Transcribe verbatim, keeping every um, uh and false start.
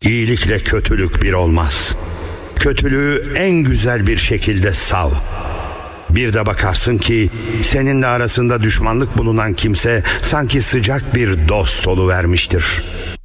İyilikle kötülük bir olmaz. Kötülüğü en güzel bir şekilde sav. Bir de bakarsın ki seninle arasında düşmanlık bulunan kimse sanki sıcak bir dost oluvermiştir.